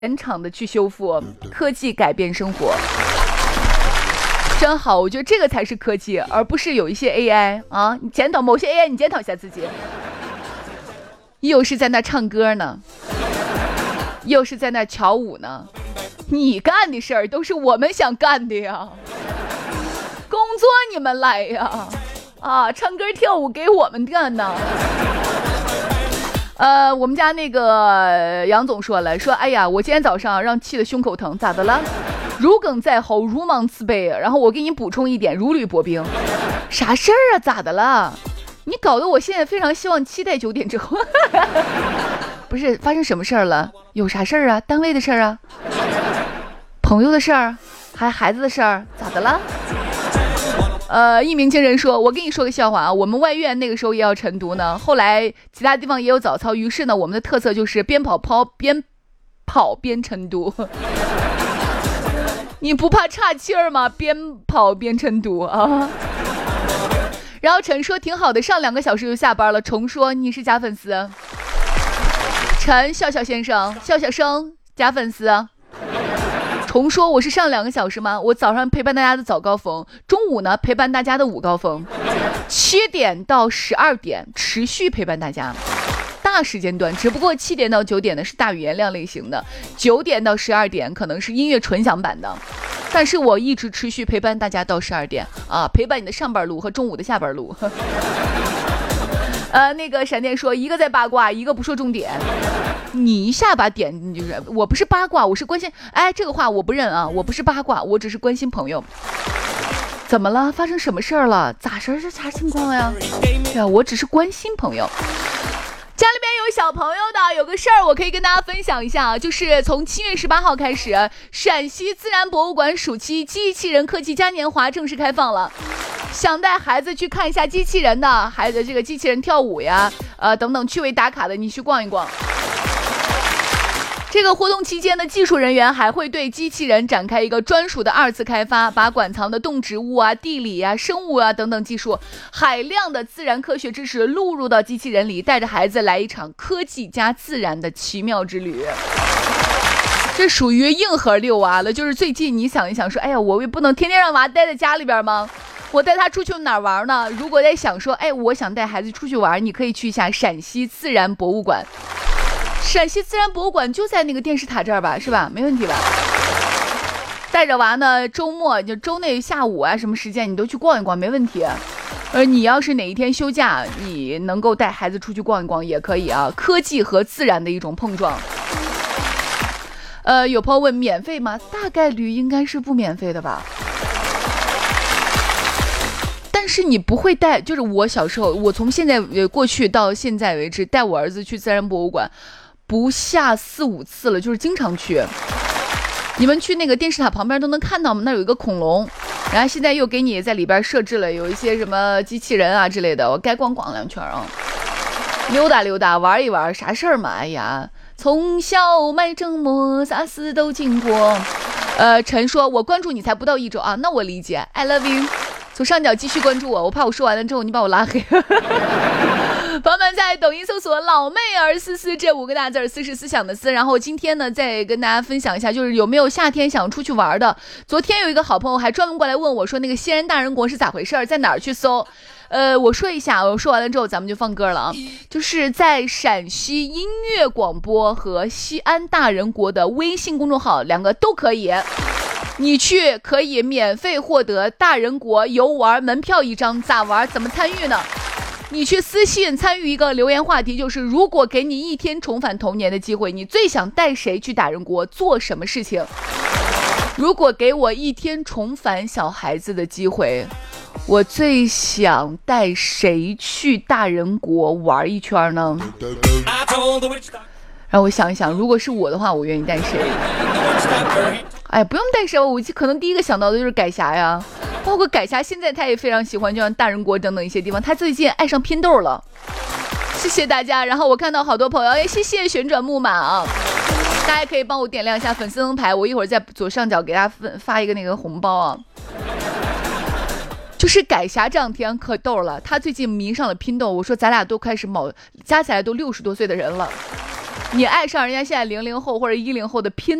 原厂的去修复，科技改变生活，真好。我觉得这个才是科技，而不是有一些 AI 啊，你检讨某些 AI，你检讨一下自己，又是在那唱歌呢，又是在那跳舞呢，你干的事儿都是我们想干的呀，工作你们来呀，啊，唱歌跳舞给我们干呢。我们家那个杨总说了，说哎呀，我今天早上让气得胸口疼，咋的了？如鲠在喉，如芒刺背，然后我给你补充一点，如履薄冰。啥事儿啊？咋的了？你搞得我现在非常希望期待9点之后。不是发生什么事儿了？有啥事儿啊？单位的事儿啊？朋友的事儿？还孩子的事儿？咋的了？一名经人说，我跟你说个笑话啊，我们外院那个时候也要晨读呢，后来其他地方也有早操，于是呢，我们的特色就是边跑边晨读。你不怕岔气儿吗？边跑边晨读啊。然后陈说挺好的，上2个小时就下班了。虫说你是假粉丝。陈笑笑先生，笑笑生假粉丝。虫说我是上2个小时吗？我早上陪伴大家的早高峰，中午呢陪伴大家的午高峰，7点到12点持续陪伴大家，大时间段。只不过7点到9点呢是大语言量类型的，9点到12点可能是音乐纯享版的，但是我一直持续陪伴大家到12点啊，陪伴你的上班路和中午的下班路。那个闪电说，一个在八卦，一个不说重点。你一下把点就是我不是八卦，我是关心。哎，这个话我不认啊，我不是八卦，我只是关心朋友。怎么了？发生什么事儿了？咋事儿？这啥情况呀？对啊，我只是关心朋友。家里面有小朋友的，有个事儿我可以跟大家分享一下，就是从7月18号开始，陕西自然博物馆暑期机器人科技嘉年华正式开放了。想带孩子去看一下机器人的，孩子这个机器人跳舞呀，等等趣味打卡的，你去逛一逛。这个活动期间呢，技术人员还会对机器人展开一个专属的2次开发，把馆藏的动植物啊、地理啊、生物啊等等技术海量的自然科学知识录入到机器人里，带着孩子来一场科技加自然的奇妙之旅。这属于硬核遛娃了，就是最近你想一想说，哎呀，我也不能天天让娃待在家里边吗？我带他出去哪儿玩呢？如果在想说，哎，我想带孩子出去玩，你可以去一下陕西自然博物馆。陕西自然博物馆就在那个电视塔这儿吧，是吧？没问题吧？带着娃呢，周末就周内下午啊，什么时间你都去逛一逛，没问题。你要是哪一天休假，你能够带孩子出去逛一逛也可以啊。科技和自然的一种碰撞。有朋友问免费吗？大概率应该是不免费的吧。但是你不会带，就是我小时候，我从现在过去到现在为止，带我儿子去自然博物馆不下4、5次了，就是经常去。你们去那个电视塔旁边都能看到吗？那有一个恐龙，然后现在又给你在里边设置了有一些什么机器人啊之类的，我该逛2圈啊，溜达溜达，玩一玩，啥事儿嘛？哎呀，从小买正馍，啥事都经过。陈说，我关注你才不到1周啊，那我理解 ，I love you。左上角继续关注我，我怕我说完了之后你把我拉黑。朋友们在抖音搜索老妹儿思思这5个大字，思是思想的思。然后今天呢再跟大家分享一下，就是有没有夏天想出去玩的。昨天有一个好朋友还专门过来问我说，那个西安大人国是咋回事，在哪儿去搜。我说一下，我说完了之后咱们就放歌了啊，就是在陕西音乐广播和西安大人国的微信公众号2个都可以，你去可以免费获得大人国游玩门票1张，咋玩？怎么参与呢？你去私信参与一个留言话题，就是如果给你1天重返童年的机会，你最想带谁去大人国做什么事情？如果给我1天重返小孩子的机会，我最想带谁去大人国玩一圈呢？让我想一想，如果是我的话，我愿意带谁？哎，不用带谁，我可能第一个想到的就是改霞呀，包括改霞现在他也非常喜欢，就像大人国等等一些地方，他最近爱上拼豆了。谢谢大家，然后我看到好多朋友，也谢谢旋转木马啊，大家可以帮我点亮一下粉丝灯牌，我一会儿在左上角给大家发一个那个红包啊。就是改霞这2天可逗了，他最近迷上了拼豆，我说咱俩都开始加起来都60多岁的人了， 你爱上人家现在00后或者10后的拼